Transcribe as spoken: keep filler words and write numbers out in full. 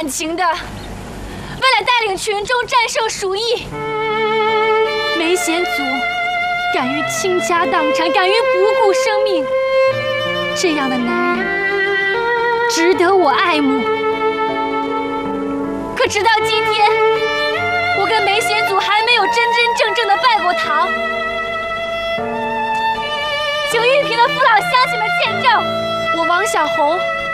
殉情的，为了带领群众战胜鼠疫。梅贤祖敢于倾家荡产，敢于不顾生命，这样的男人值得我爱慕。可直到今天，我跟梅贤祖还没有真真正正的拜过堂，请玉屏的父老乡亲们见证，我王小红